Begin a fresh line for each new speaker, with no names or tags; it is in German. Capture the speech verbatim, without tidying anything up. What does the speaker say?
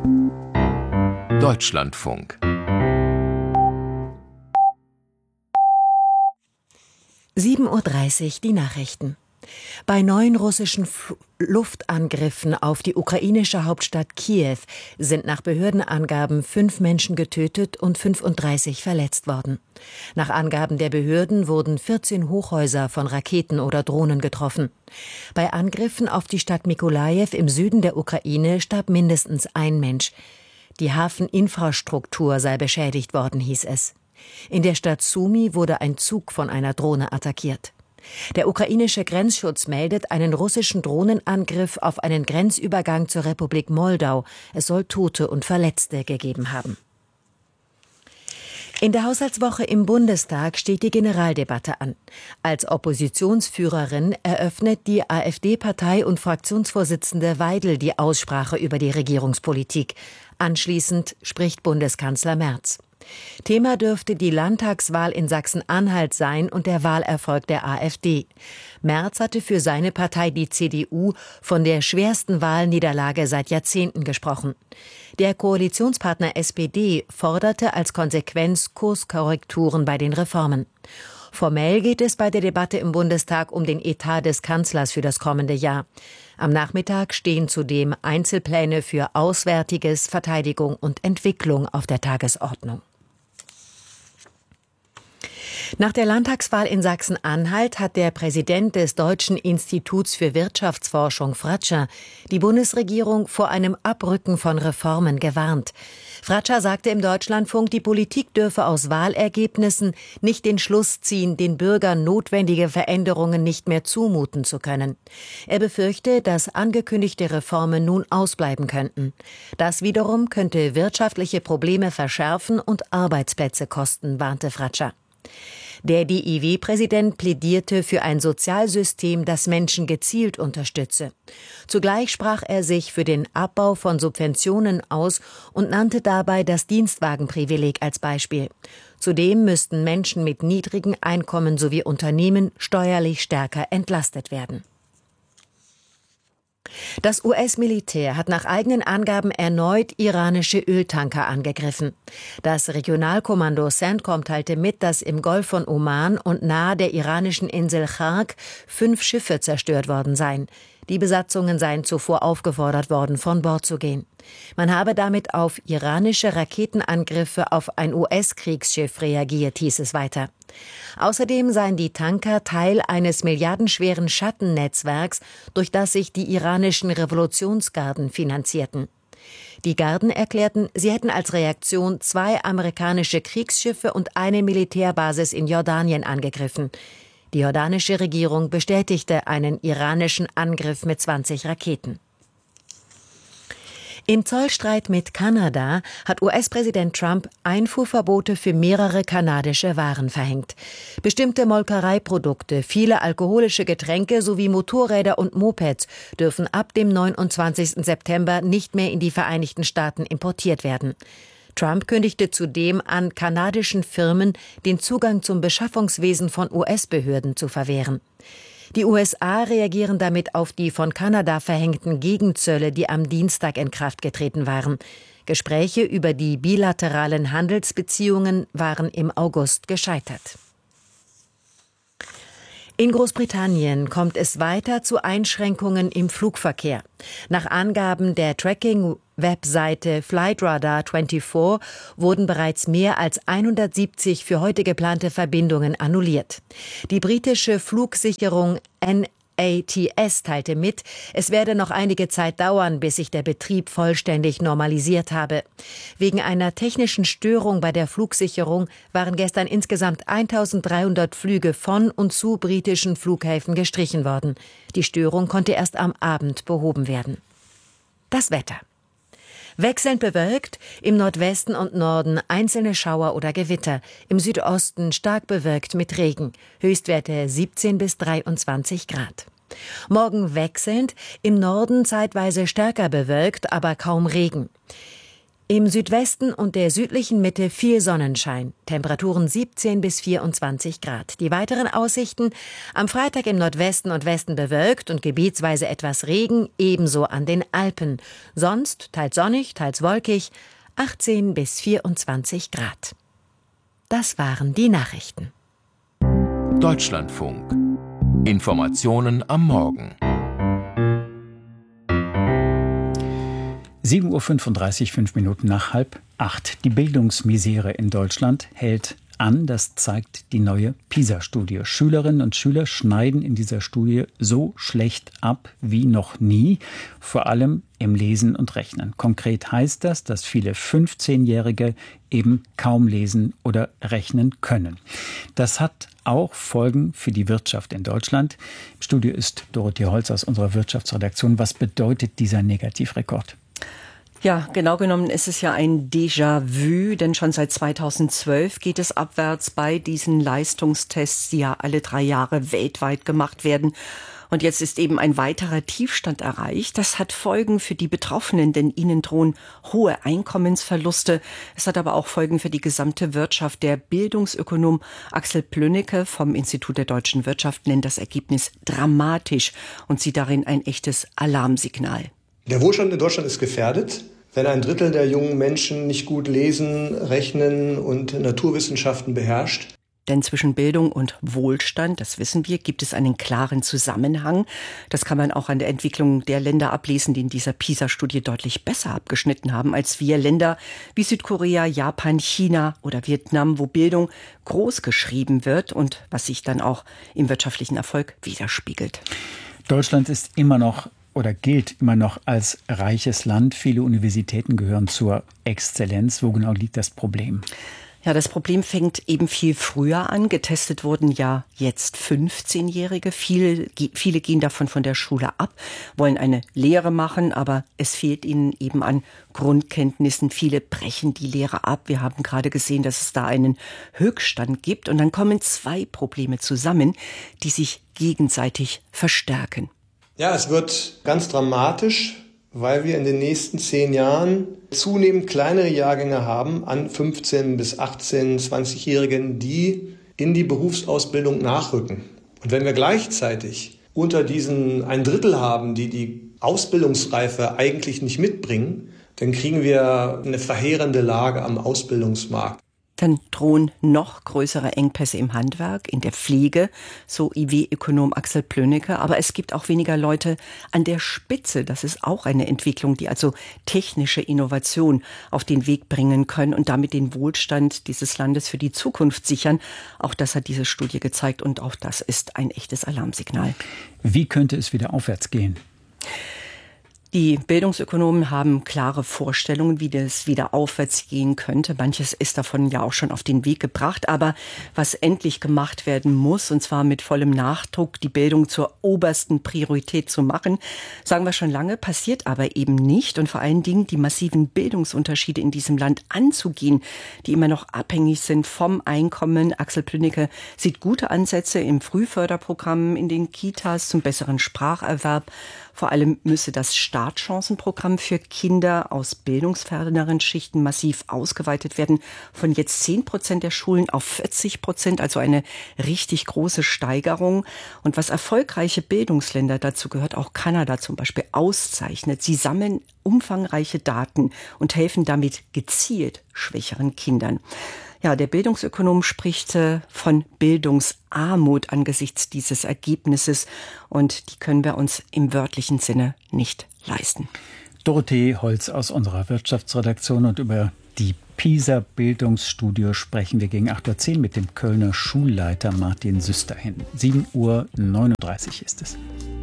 Deutschlandfunk.
sieben Uhr dreißig, die Nachrichten. Bei neuen russischen F- Luftangriffen auf die ukrainische Hauptstadt Kiew sind nach Behördenangaben fünf Menschen getötet und fünfunddreißig verletzt worden. Nach Angaben der Behörden wurden vierzehn Hochhäuser von Raketen oder Drohnen getroffen. Bei Angriffen auf die Stadt Mykolajiw im Süden der Ukraine starb mindestens ein Mensch. Die Hafeninfrastruktur sei beschädigt worden, hieß es. In der Stadt Sumy wurde ein Zug von einer Drohne attackiert. Der ukrainische Grenzschutz meldet einen russischen Drohnenangriff auf einen Grenzübergang zur Republik Moldau. Es soll Tote und Verletzte gegeben haben. In der Haushaltswoche im Bundestag steht die Generaldebatte an. Als Oppositionsführerin eröffnet die AfD-Partei- und Fraktionsvorsitzende Weidel die Aussprache über die Regierungspolitik. Anschließend spricht Bundeskanzler Merz. Thema dürfte die Landtagswahl in Sachsen-Anhalt sein und der Wahlerfolg der AfD. Merz hatte für seine Partei, die C D U, von der schwersten Wahlniederlage seit Jahrzehnten gesprochen. Der Koalitionspartner S P D forderte als Konsequenz Kurskorrekturen bei den Reformen. Formell geht es bei der Debatte im Bundestag um den Etat des Kanzlers für das kommende Jahr. Am Nachmittag stehen zudem Einzelpläne für Auswärtiges, Verteidigung und Entwicklung auf der Tagesordnung. Nach der Landtagswahl in Sachsen-Anhalt hat der Präsident des Deutschen Instituts für Wirtschaftsforschung, Fratscher, die Bundesregierung vor einem Abrücken von Reformen gewarnt. Fratscher sagte im Deutschlandfunk, die Politik dürfe aus Wahlergebnissen nicht den Schluss ziehen, den Bürgern notwendige Veränderungen nicht mehr zumuten zu können. Er befürchte, dass angekündigte Reformen nun ausbleiben könnten. Das wiederum könnte wirtschaftliche Probleme verschärfen und Arbeitsplätze kosten, warnte Fratscher. Der D I W-Präsident plädierte für ein Sozialsystem, das Menschen gezielt unterstütze. Zugleich sprach er sich für den Abbau von Subventionen aus und nannte dabei das Dienstwagenprivileg als Beispiel. Zudem müssten Menschen mit niedrigen Einkommen sowie Unternehmen steuerlich stärker entlastet werden. Das U S-Militär hat nach eigenen Angaben erneut iranische Öltanker angegriffen. Das Regionalkommando CENTCOM teilte mit, dass im Golf von Oman und nahe der iranischen Insel Chark fünf Schiffe zerstört worden seien. Die Besatzungen seien zuvor aufgefordert worden, von Bord zu gehen. Man habe damit auf iranische Raketenangriffe auf ein U S-Kriegsschiff reagiert, hieß es weiter. Außerdem seien die Tanker Teil eines milliardenschweren Schattennetzwerks, durch das sich die iranischen Revolutionsgarden finanzierten. Die Garden erklärten, sie hätten als Reaktion zwei amerikanische Kriegsschiffe und eine Militärbasis in Jordanien angegriffen. Die jordanische Regierung bestätigte einen iranischen Angriff mit zwanzig Raketen. Im Zollstreit mit Kanada hat U S-Präsident Trump Einfuhrverbote für mehrere kanadische Waren verhängt. Bestimmte Molkereiprodukte, viele alkoholische Getränke sowie Motorräder und Mopeds dürfen ab dem neunundzwanzigsten September nicht mehr in die Vereinigten Staaten importiert werden. Trump kündigte zudem an, kanadischen Firmen den Zugang zum Beschaffungswesen von U S-Behörden zu verwehren. Die U S A reagieren damit auf die von Kanada verhängten Gegenzölle, die am Dienstag in Kraft getreten waren. Gespräche über die bilateralen Handelsbeziehungen waren im August gescheitert. In Großbritannien kommt es weiter zu Einschränkungen im Flugverkehr. Nach Angaben der Tracking-Webseite Flightradar vierundzwanzig wurden bereits mehr als hundertsiebzig für heute geplante Verbindungen annulliert. Die britische Flugsicherung N A T S teilte mit, es werde noch einige Zeit dauern, bis sich der Betrieb vollständig normalisiert habe. Wegen einer technischen Störung bei der Flugsicherung waren gestern insgesamt eintausenddreihundert Flüge von und zu britischen Flughäfen gestrichen worden. Die Störung konnte erst am Abend behoben werden. Das Wetter. Wechselnd bewölkt, im Nordwesten und Norden einzelne Schauer oder Gewitter, im Südosten stark bewölkt mit Regen, Höchstwerte siebzehn bis dreiundzwanzig Grad. Morgen wechselnd, im Norden zeitweise stärker bewölkt, aber kaum Regen. Im Südwesten und der südlichen Mitte viel Sonnenschein, Temperaturen siebzehn bis vierundzwanzig Grad. Die weiteren Aussichten: am Freitag im Nordwesten und Westen bewölkt und gebietsweise etwas Regen, ebenso an den Alpen. Sonst teils sonnig, teils wolkig, achtzehn bis vierundzwanzig Grad. Das waren die Nachrichten.
Deutschlandfunk. Informationen am Morgen.
sieben Uhr fünfunddreißig, fünf Minuten nach halb acht. Die Bildungsmisere in Deutschland hält an. Das zeigt die neue PISA-Studie. Schülerinnen und Schüler schneiden in dieser Studie so schlecht ab wie noch nie, vor allem im Lesen und Rechnen. Konkret heißt das, dass viele fünfzehnjährige eben kaum lesen oder rechnen können. Das hat auch Folgen für die Wirtschaft in Deutschland. Im Studio ist Dorothee Holz aus unserer Wirtschaftsredaktion. Was bedeutet dieser Negativrekord?
Ja, genau genommen ist es ja ein Déjà-vu, denn schon seit zweitausendzwölf geht es abwärts bei diesen Leistungstests, die ja alle drei Jahre weltweit gemacht werden. Und jetzt ist eben ein weiterer Tiefstand erreicht. Das hat Folgen für die Betroffenen, denn ihnen drohen hohe Einkommensverluste. Es hat aber auch Folgen für die gesamte Wirtschaft. Der Bildungsökonom Axel Plünnecke vom Institut der deutschen Wirtschaft nennt das Ergebnis dramatisch und sieht darin ein echtes Alarmsignal.
Der Wohlstand in Deutschland ist gefährdet, wenn ein Drittel der jungen Menschen nicht gut lesen, rechnen und Naturwissenschaften beherrscht.
Denn zwischen Bildung und Wohlstand, das wissen wir, gibt es einen klaren Zusammenhang. Das kann man auch an der Entwicklung der Länder ablesen, die in dieser PISA-Studie deutlich besser abgeschnitten haben als wir. Länder wie Südkorea, Japan, China oder Vietnam, wo Bildung groß geschrieben wird und was sich dann auch im wirtschaftlichen Erfolg widerspiegelt.
Deutschland ist immer noch oder gilt immer noch als reiches Land. Viele Universitäten gehören zur Exzellenz. Wo genau liegt das Problem?
Ja, das Problem fängt eben viel früher an. Getestet wurden ja jetzt fünfzehnjährige. Viele, viele gehen davon von der Schule ab, wollen eine Lehre machen, aber es fehlt ihnen eben an Grundkenntnissen. Viele brechen die Lehre ab. Wir haben gerade gesehen, dass es da einen Höchststand gibt. Und dann kommen zwei Probleme zusammen, die sich gegenseitig verstärken.
Ja, es wird ganz dramatisch, weil wir in den nächsten zehn Jahren zunehmend kleinere Jahrgänge haben an fünfzehn- bis achtzehn-, zwanzigjährigen, die in die Berufsausbildung nachrücken. Und wenn wir gleichzeitig unter diesen ein Drittel haben, die die Ausbildungsreife eigentlich nicht mitbringen, dann kriegen wir eine verheerende Lage am Ausbildungsmarkt.
Dann drohen noch größere Engpässe im Handwerk, in der Pflege, so I W-Ökonom Axel Plünnecke. Aber es gibt auch weniger Leute an der Spitze. Das ist auch eine Entwicklung, die also technische Innovation auf den Weg bringen können und damit den Wohlstand dieses Landes für die Zukunft sichern. Auch das hat diese Studie gezeigt und auch das ist ein echtes Alarmsignal.
Wie könnte es wieder aufwärts gehen?
Die Bildungsökonomen haben klare Vorstellungen, wie das wieder aufwärts gehen könnte. Manches ist davon ja auch schon auf den Weg gebracht. Aber was endlich gemacht werden muss, und zwar mit vollem Nachdruck, die Bildung zur obersten Priorität zu machen, sagen wir schon lange, passiert aber eben nicht. Und vor allen Dingen die massiven Bildungsunterschiede in diesem Land anzugehen, die immer noch abhängig sind vom Einkommen. Axel Plünnecke sieht gute Ansätze im Frühförderprogramm, in den Kitas zum besseren Spracherwerb. Vor allem müsse das Startchancenprogramm für Kinder aus bildungsferneren Schichten massiv ausgeweitet werden. Von jetzt zehn Prozent der Schulen auf vierzig Prozent, also eine richtig große Steigerung. Und was erfolgreiche Bildungsländer, dazu gehört auch Kanada zum Beispiel, auszeichnet, sie sammeln umfangreiche Daten und helfen damit gezielt schwächeren Kindern. Ja, der Bildungsökonom spricht äh, von Bildungsarmut angesichts dieses Ergebnisses und die können wir uns im wörtlichen Sinne nicht leisten.
Dorothee Holz aus unserer Wirtschaftsredaktion, und über die PISA-Bildungsstudie sprechen wir gegen acht Uhr zehn mit dem Kölner Schulleiter Martin Süsterhin. sieben Uhr neununddreißig ist es.